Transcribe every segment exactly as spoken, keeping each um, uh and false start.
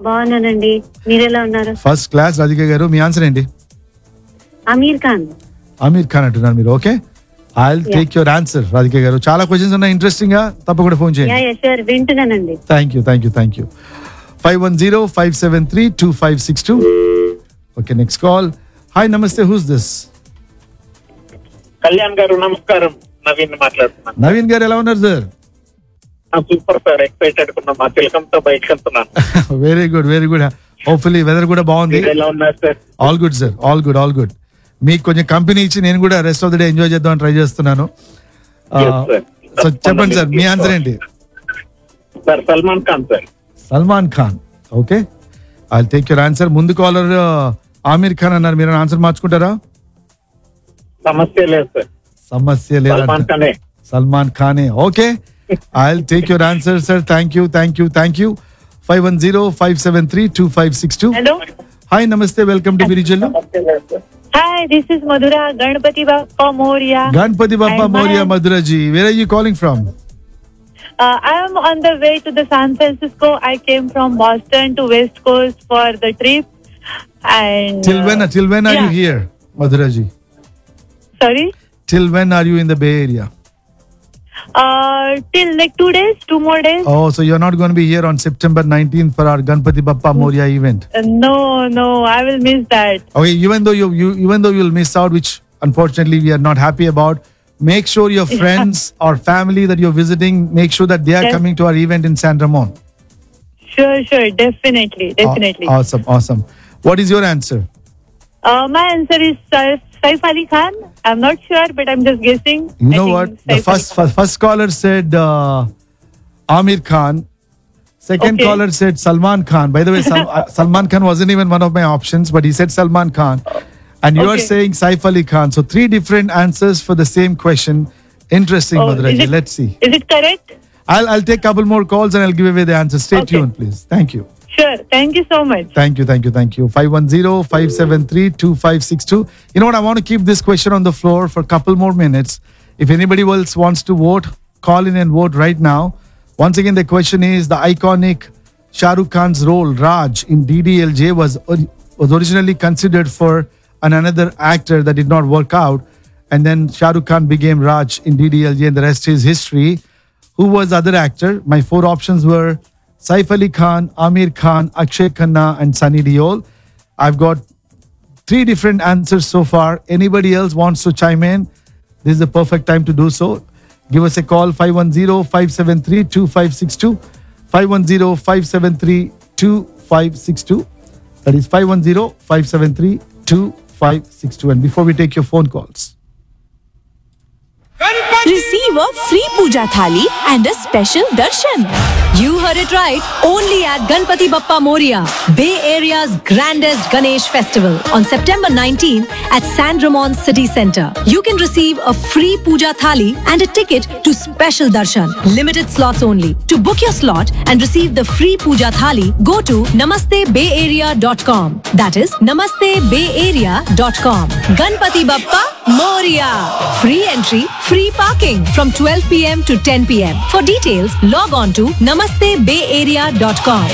బాగున్నానండి, మీరెలా ఉన్నారు? First class. రాధిక గారు, మీ ఆన్సర్ ఏంటి? అమీర్ ఖాన్. అమీర్ ఖాన్ అంటున్నారు మీరు. Okay, I will take your answer. Radhika గారు, చాలా క్వశ్చన్స్ ఉన్నాయి ఇంట్రెస్టింగ్ గా, తప్పకుండా ఫోన్ చేయండి. Yeah yeah sure, వింటున్నానండి. Thank you thank you thank you five one zero five seven three two five six two. Okay, next call. Hi, నమస్తే, who's this? Kalyan గారు నమస్కారం, నవీన్ మాట్లాడుతున్నాను. నవీన్ గారు, ఎలా ఉన్నారు సార్? సూపర్ సార్, ఎక్సైటెడ్ కున్నా, మా తిలకంతో బయటకు వెళ్తున్నాను. Very good very good. Hopefully weather కూడా బాగుంది. మీరు ఎలా ఉన్నారు sir? All good sir, all good all good. మీకు కొంచెం కంపెనీ ఇచ్చి నేను కూడా rest of the day enjoy చేద్దామని ట్రై చేస్తున్నాను. Yes, sir. సో చెప్పండి సార్, మీ ఆన్సర్ ఏంటి? Sir Salman Khan sir. Salman Khan. Okay, I will take your answer. ముందు కాలర్ ఆమీర్ ఖాన్ అన్నారు, మీరు ఆన్సర్ మార్చుకుంటారా? సమస్య లేదు సార్, సమస్య సల్మాన్ లేదా? ఖానే. Salman ఖానే. Okay, I will take your answer sir. Thank you thank you thank you five one zero five seven three two five six two. Hello, hi, నమస్తే, welcome to Virijallu. Hi, this is Mathura. Ganapati Bappa Morya. Ganapati Bappa And Morya. my- మధురాజీ, where are you calling from? Uh, I am on the way to the San Francisco. I came from Boston to West Coast for the trip. And Till when uh, till when are you yeah. here, Madhuraji? Sorry. Till when are you in the Bay Area? Uh, till like two days, two more days. Oh, so you're not going to be here on September nineteenth for our Ganpati Bappa Moria event. Uh, no, no, I will miss that. Okay, even though you, you even though you'll miss out, which unfortunately we are not happy about, make sure your friends or family that you're visiting, make sure that they are Yes. coming to our event in San Ramon. Sure, sure, definitely, definitely. Aw- awesome, awesome. What is your answer? Uh, my answer is Saif, Saif Ali Khan. I'm not sure, but I'm just guessing. You I know think what? Saif The Ali first Khan. first, first caller said uh, Amir Khan. Second Okay. caller said Salman Khan. By the way, Sal- uh, Salman Khan wasn't even one of my options, but he said Salman Khan. And you are Okay. saying Saif Ali Khan. So three different answers for the same question. Interesting, Oh, Madhuraji. is it- Let's see. Is it correct? I'll I'll take a couple more calls and I'll give away the answer. Stay Okay. tuned, please. Thank you. Sure. Thank you so much. Thank you, thank you, thank you. five one zero five seven three two five six two. You know what? I want to keep this question on the floor for a couple more minutes. If anybody else wants to vote, call in and vote right now. Once again, the question is the iconic Shah Rukh Khan's role, Raj, in D D L J was, ori- was originally considered for an another actor that did not work out. And then Shah Rukh Khan became Raj in D D L J and the rest is history. Who was the other actor? My four options were Saif Ali Khan, Amir Khan, Akshay Khanna, and Sunny Deol. I've got three different answers so far. Anybody else wants to chime in? This is the perfect time to do so. Give us a call, five one zero five seven three two five six two, five one zero five seven three two five six two. That is five one zero five seven three two five six two. And before we take your phone calls, Receive a free puja thali and a special darshan. You heard it right. Only at Ganpati Bappa Moria, Bay Area's grandest Ganesh festival on September nineteenth at San Ramon City Center. You can receive a free puja thali and a ticket to special darshan. Limited slots only. To book your slot and receive the free puja thali, go to namaste bay area dot com. That is namaste bay area dot com. Ganpati Bappa Moria. Free entry, free parking from twelve p m to ten p m. For details, log on to namaste bay area dot com.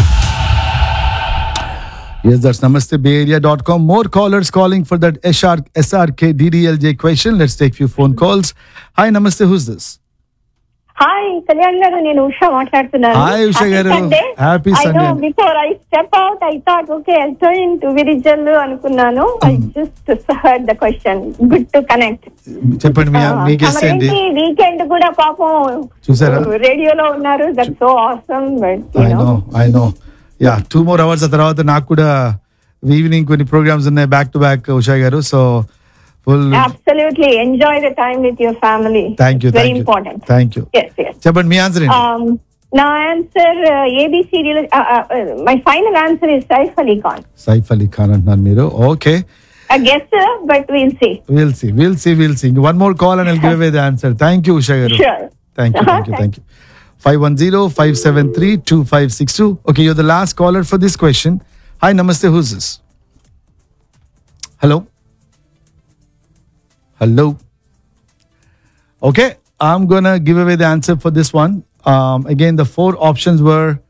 yes, that's namaste bay area dot com. More callers calling for that S R, S R K D D L J question. Let's take few phone calls. Hi, namaste. Who's this? Hi Kalyan గారు, నేను ఉషా మాట్లాడుతున్నాను. Hi, Usha garu. Happy I know Sunday. before I step out, I thought, okay, I'll join to Virijal అనుకున్నాను. I just heard the question. Good to connect. చెప్పండి మీ మీ guest ఏంటి? Weekend కూడా పాపం చూసారా? రేడియోలో ఉన్నారు. That's so awesome. But I know I know yeah two more hours ఆ తర్వాత నాకు కూడా ఈవినింగ్ కొన్ని ప్రోగ్రామ్స్ ఉన్నాయి బ్యాక్ టు బ్యాక్ ఉషా గారు. So full absolutely enjoy the time with your family. Thank you very thank you important. Thank you yes yes. చెప్పండి మీ answer ఏంటి? నా answer A B C D. My final answer is Saif Ali Khan. Saif Ali Khan అంటున్నారు మీరు. Okay, A guess, but we'll see. we'll see we'll see we'll see one more call and I'll give away the answer. Thank you Usha garu. Sure. Thank you, thank you, thank you. five one zero five seven three two five six two. Okay, you're the last caller for this question. Hi, namaste. Who's this? Hello? Hello? Okay, I'm gonna give away the answer for this one. Um, again, the four options were